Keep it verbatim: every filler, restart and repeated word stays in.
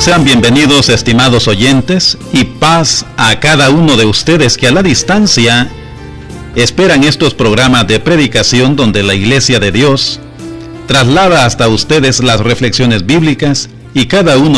Sean bienvenidos, estimados oyentes, y paz a cada uno de ustedes que a la distancia esperan estos programas de predicación donde la Iglesia de Dios traslada hasta ustedes las reflexiones bíblicas y cada uno